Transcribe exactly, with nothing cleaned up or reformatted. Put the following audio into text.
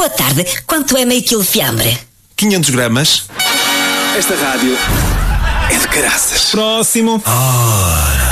Boa tarde. Quanto é meio quilo de fiambre? quinhentos gramas. Esta rádio é de caraças. Próximo. Ora.